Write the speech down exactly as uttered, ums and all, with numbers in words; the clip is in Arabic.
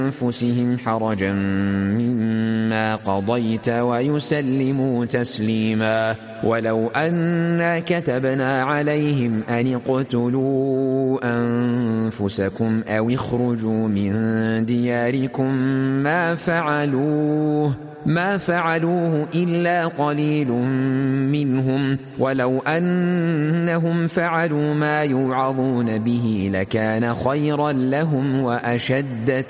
أنفسهم حرجا مما قضيت ويسلموا تسليما. ولو أنا كتبنا عليهم أن اقتلوا أنفسكم أو اخرجوا من دياركم ما فعلوه ما فعلوه إلا قليل منهم، ولو أنهم فعلوا ما يوعظون به لكان خيرا لهم وأشد